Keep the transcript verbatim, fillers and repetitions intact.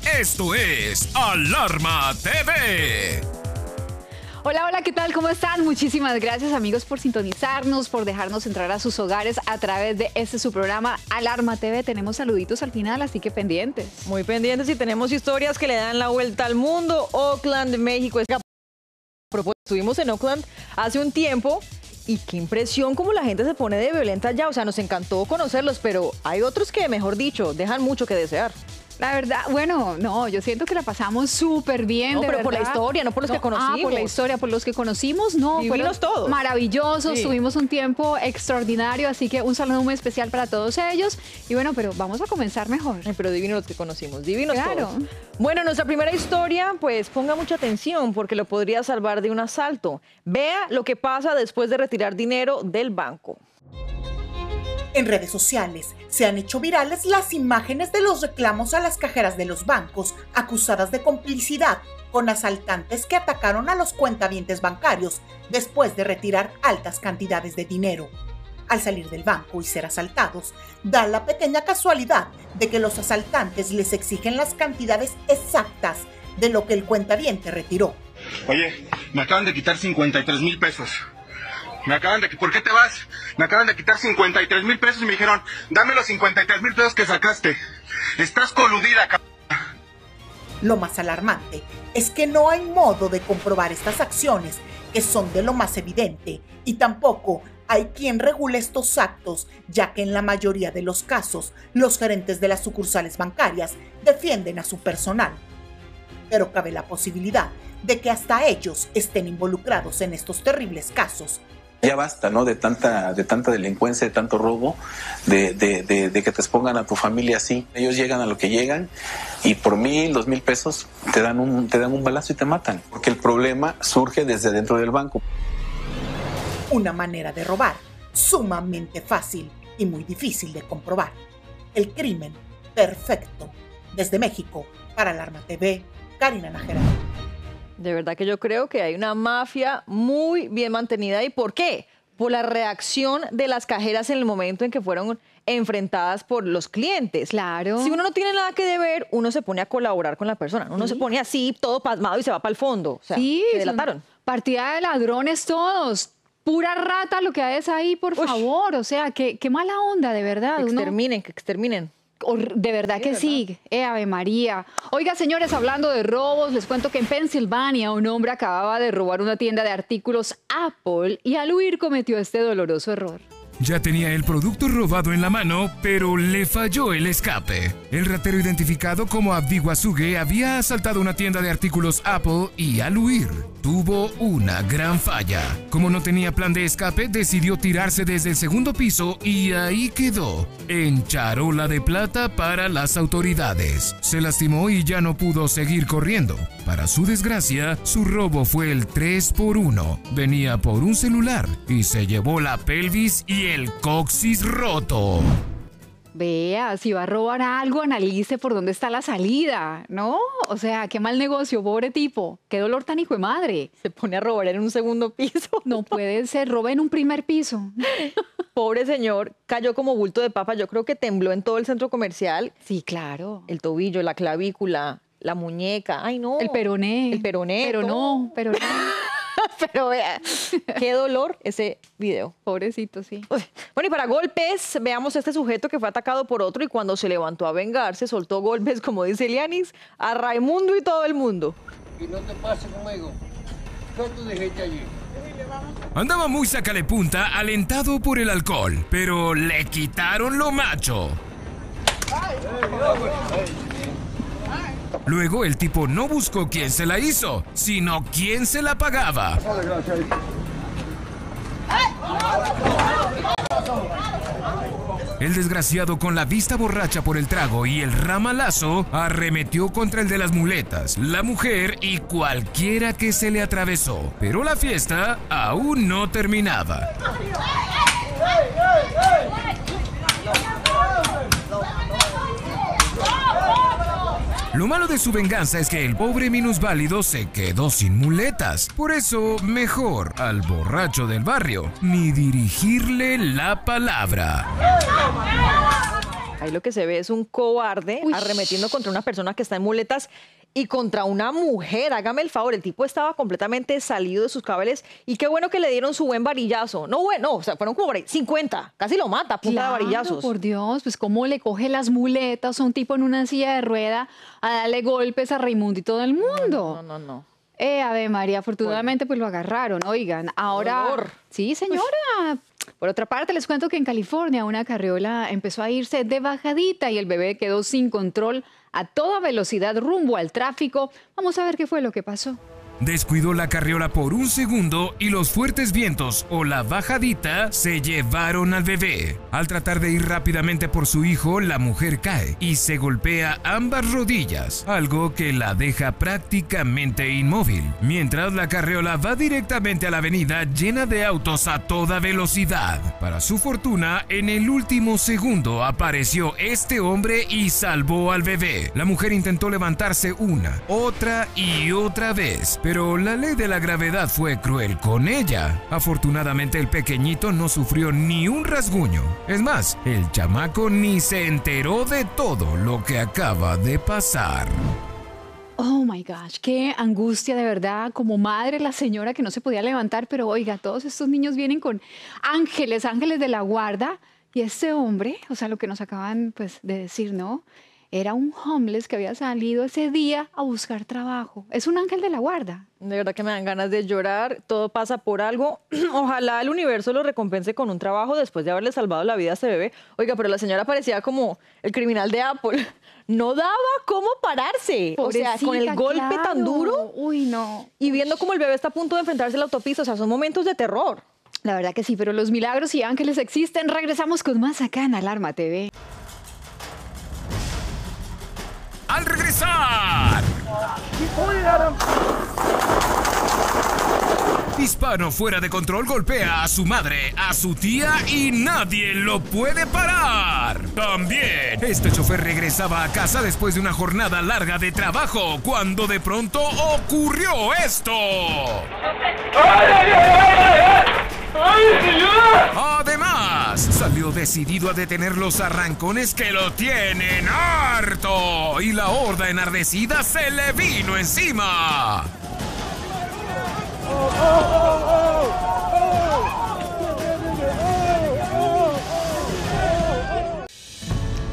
Esto es Alarma T V. Hola, hola, ¿qué tal? ¿Cómo están? Muchísimas gracias, amigos, por sintonizarnos, por dejarnos entrar a sus hogares a través de este su programa Alarma T V. Tenemos saluditos al final, así que pendientes. Muy pendientes y tenemos historias que le dan la vuelta al mundo. Oakland, México. Estuvimos en Oakland hace un tiempo y qué impresión cómo la gente se pone de violenta allá. O sea, nos encantó conocerlos, pero hay otros que, mejor dicho, dejan mucho que desear. La verdad, bueno, no, yo siento que la pasamos súper bien, no, de pero verdad. por la historia, no por los no, que conocimos. Ah, por la historia, por los que conocimos, no. Divinos todos. Maravillosos, sí. Tuvimos un tiempo extraordinario, así que un saludo muy especial para todos ellos. Y bueno, pero vamos a comenzar mejor. Ay, pero divinos los que conocimos, divinos claro. todos. Bueno, nuestra primera historia, pues ponga mucha atención porque lo podría salvar de un asalto. Vea lo que pasa después de retirar dinero del banco. En redes sociales se han hecho virales las imágenes de los reclamos a las cajeras de los bancos acusadas de complicidad con asaltantes que atacaron a los cuentavientes bancarios después de retirar altas cantidades de dinero. Al salir del banco y ser asaltados, da la pequeña casualidad de que los asaltantes les exigen las cantidades exactas de lo que el cuentaviente retiró. Oye, me acaban de quitar cincuenta y tres mil pesos. Me acaban de... ¿Por qué te vas? Me acaban de quitar cincuenta y tres mil pesos y me dijeron, dame los cincuenta y tres mil pesos que sacaste. Estás coludida, c******. Lo más alarmante es que no hay modo de comprobar estas acciones, que son de lo más evidente, y tampoco hay quien regule estos actos, ya que en la mayoría de los casos, los gerentes de las sucursales bancarias defienden a su personal. Pero cabe la posibilidad de que hasta ellos estén involucrados en estos terribles casos. Ya basta, ¿no? De tanta, de tanta delincuencia, de tanto robo, de, de, de, de que te expongan a tu familia así. Ellos llegan a lo que llegan y por mil, dos mil pesos te dan un, te dan un balazo y te matan. Porque el problema surge desde dentro del banco. Una manera de robar sumamente fácil y muy difícil de comprobar. El crimen perfecto. Desde México, para Alarma T V, Karina Nájera. De verdad que yo creo que hay una mafia muy bien mantenida. ¿Y por qué? Por la reacción de las cajeras en el momento en que fueron enfrentadas por los clientes. Claro. Si uno no tiene nada que deber, uno se pone a colaborar con la persona. Uno ¿Sí? se pone así, todo pasmado y se va para el fondo. O sea, sí, se delataron. Partida de ladrones todos. Pura rata lo que hay es ahí, por Uy. favor. O sea, qué, qué mala onda, de verdad. Que Uno... exterminen, que exterminen. De verdad sí, que ¿verdad? sí, eh, Ave María. Oiga, señores, hablando de robos, les cuento que en Pensilvania un hombre acababa de robar una tienda de artículos Apple y al huir cometió este doloroso error. Ya tenía el producto robado en la mano, pero le falló el escape. El ratero identificado como Abdi Wasuge había asaltado una tienda de artículos Apple y al huir tuvo una gran falla. Como no tenía plan de escape, decidió tirarse desde el segundo piso y ahí quedó, en charola de plata para las autoridades. Se lastimó y ya no pudo seguir corriendo. Para su desgracia, su robo fue el tres por uno. Venía por un celular y se llevó la pelvis y el coxis roto. Vea, si va a robar algo, analice por dónde está la salida, ¿no? O sea, qué mal negocio, pobre tipo. Qué dolor tan hijo de madre. Se pone a robar en un segundo piso. No puede ser, roba en un primer piso. Pobre señor, cayó como bulto de papa. Yo creo que tembló en todo el centro comercial. Sí, claro. El tobillo, la clavícula, la muñeca. Ay, no. El peroné. El peroné. Pero no, pero no. Pero vea, qué dolor ese video. Pobrecito, sí. Bueno, y para golpes, veamos a este sujeto que fue atacado por otro y cuando se levantó a vengarse, soltó golpes, como dice Elianis, a Raimundo y todo el mundo. Y no te pases conmigo. ¿Qué tú dijiste allí? Andaba muy sacalepunta, alentado por el alcohol, pero le quitaron lo macho. Luego el tipo no buscó quién se la hizo, sino quién se la pagaba. El desgraciado, con la vista borracha por el trago y el ramalazo, arremetió contra el de las muletas, la mujer y cualquiera que se le atravesó. Pero la fiesta aún no terminaba. Lo malo de su venganza es que el pobre minusválido se quedó sin muletas. Por eso, mejor al borracho del barrio ni dirigirle la palabra. Ahí lo que se ve es un cobarde Uy. arremetiendo contra una persona que está en muletas y contra una mujer. Hágame el favor, el tipo estaba completamente salido de sus cabeles y qué bueno que le dieron su buen varillazo. No, bueno, o sea, fueron como por ahí cincuenta, casi lo mata a punta Claro, de varillazos. por Dios, pues cómo le coge las muletas a un tipo en una silla de rueda a darle golpes a Raimundo y todo el mundo. No, no, no. Eh, Ave María, afortunadamente pues lo agarraron, oigan, ahora... Dolor. Sí, señora. Por otra parte, les cuento que en California una carriola empezó a irse de bajadita y el bebé quedó sin control a toda velocidad rumbo al tráfico. Vamos a ver qué fue lo que pasó. Descuidó la carriola por un segundo y los fuertes vientos o la bajadita se llevaron al bebé. Al tratar de ir rápidamente por su hijo, la mujer cae y se golpea ambas rodillas, algo que la deja prácticamente inmóvil, mientras la carriola va directamente a la avenida llena de autos a toda velocidad. Para su fortuna, en el último segundo apareció este hombre y salvó al bebé. La mujer intentó levantarse una, otra y otra vez, pero la ley de la gravedad fue cruel con ella. Afortunadamente el pequeñito no sufrió ni un rasguño. Es más, el chamaco ni se enteró de todo lo que acaba de pasar. Oh my gosh, qué angustia de verdad. Como madre, la señora que no se podía levantar, pero oiga, todos estos niños vienen con ángeles, ángeles de la guarda. Y este hombre, o sea, lo que nos acaban pues de decir, ¿no? Era un homeless que había salido ese día a buscar trabajo. Es un ángel de la guarda. De verdad que me dan ganas de llorar. Todo pasa por algo. Ojalá el universo lo recompense con un trabajo después de haberle salvado la vida a ese bebé. Oiga, pero la señora parecía como el criminal de Apple. No daba cómo pararse. O sea, con el Pobrecita, golpe tan claro. duro Uy, no. y viendo como el bebé está a punto de enfrentarse a la autopista. O sea, son momentos de terror. La verdad que sí, pero los milagros y ángeles existen. Regresamos con más acá en Alarma T V. ¡Al regresar! Hispano fuera de control golpea a su madre, a su tía y nadie lo puede parar. También, este chofer regresaba a casa después de una jornada larga de trabajo cuando de pronto ocurrió esto. Además, salió decidido a detener los arrancones que lo tienen harto y la horda enardecida se le vino encima. oh, oh, oh.